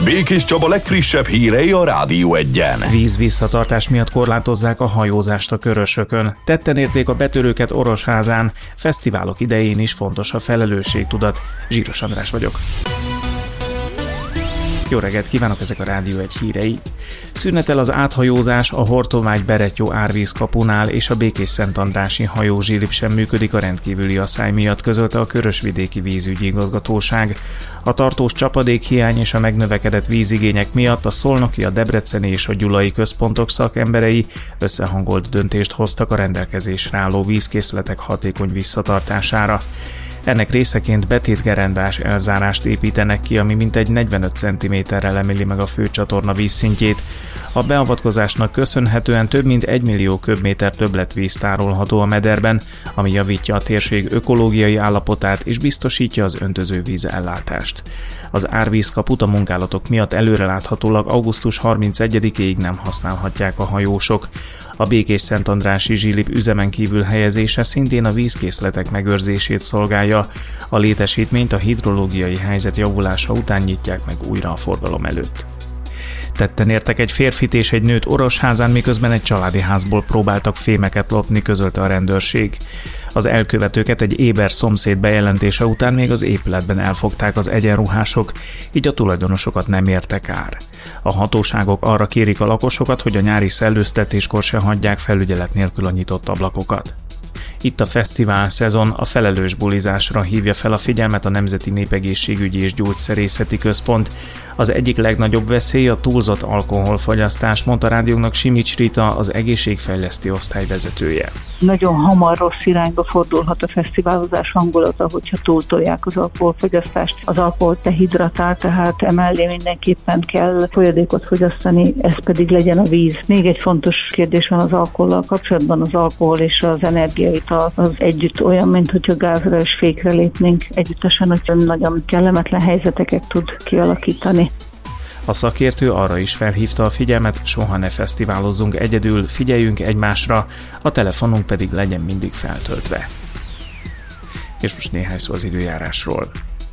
Békés Csaba legfrissebb hírei a Rádió Egyen. Víz-visszatartás miatt korlátozzák a hajózást a Körösökön. Tetten érték a betörőket Orosházán. Fesztiválok idején is fontos a felelősségtudat. Zsíros András vagyok. Jó reggelt kívánok, ezek a Rádió Egy hírei. Szünetel az áthajózás a Hortolmágy-Berettyó árvízkapunál, és a Békés-Szentandrási hajózsilip sem működik a rendkívüli asszály miatt, közölte a Körösvidéki Vízügyi Igazgatóság. A tartós csapadékhiány és a megnövekedett vízigények miatt a szolnoki, a debreceni és a gyulai központok szakemberei összehangolt döntést hoztak a rendelkezésre álló vízkészletek hatékony visszatartására. Ennek részeként betétgerendás elzárást építenek ki, ami mintegy 45 cm-rel emeli meg a főcsatorna vízszintjét. A beavatkozásnak köszönhetően több mint 1 millió köbméter többletvíz tárolható a mederben, ami javítja a térség ökológiai állapotát és biztosítja az öntözővíz ellátást. Az árvízkaput a munkálatok miatt előreláthatólag augusztus 31-ig nem használhatják a hajósok. A Békés-Szentandrási zsilip üzemen kívül helyezése szintén a vízkészletek megőrzését szolgálja. A létesítményt a hidrológiai helyzet javulása után nyitják meg újra a forgalom előtt. Tetten értek egy férfit és egy nőt Orosházán, miközben egy családi házból próbáltak fémeket lopni, közölte a rendőrség. Az elkövetőket egy éber szomszéd bejelentése után még az épületben elfogták az egyenruhások, így a tulajdonosokat nem érte kár. A hatóságok arra kérik a lakosokat, hogy a nyári szellőztetéskor se hagyják felügyelet nélkül a nyitott ablakokat. Itt a fesztivál szezon, a felelős bulizásra hívja fel a figyelmet a Nemzeti Népegészségügyi és Gyógyszerészeti Központ. Az egyik legnagyobb veszély a túlzott alkoholfogyasztás, mondta rádiónak Simics Rita, az egészségfejlesztő osztály vezetője. Nagyon hamar rossz irányba fordulhat a fesztiválozás hangulata, hogyha túltolják az alkoholfogyasztást. Az alkohol dehidratál, tehát emellé mindenképpen kell folyadékot fogyasztani, ez pedig legyen a víz. Még egy fontos kérdés van az alkohollal kapcsolatban, az alkohol és az energiaital az együtt olyan, mint hogyha gázra és fékre lépnénk együttesen, hogy nagyon kellemetlen helyzeteket tud kialakítani. A szakértő arra is felhívta a figyelmet, soha ne fesztiválozzunk egyedül, figyeljünk egymásra, a telefonunk pedig legyen mindig feltöltve. És most néhány szó az időjárásról.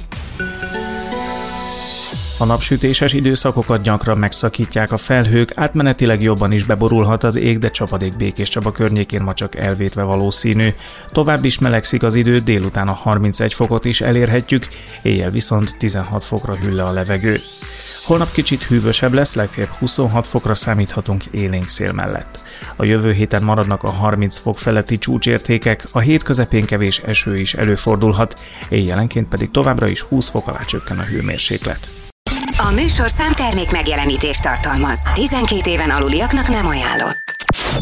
A napsütéses időszakokat gyakran megszakítják a felhők, átmenetileg jobban is beborulhat az ég, de csapadék Békés Csaba környékén ma csak elvétve valószínű. Tovább is melegszik az idő, délután a 31 fokot is elérhetjük, éjjel viszont 16 fokra hűl le a levegő. Holnap kicsit hűvösebb lesz, legfeljebb 26 fokra számíthatunk élénk szél mellett. A jövő héten maradnak a 30 fok feletti csúcsértékek, a hét közepén kevés eső is előfordulhat, éjjelenként pedig továbbra is 20 fok alá csökken a hőmérséklet. A műsorszám termék megjelenítést tartalmaz. 12 éven aluliaknak nem ajánlott.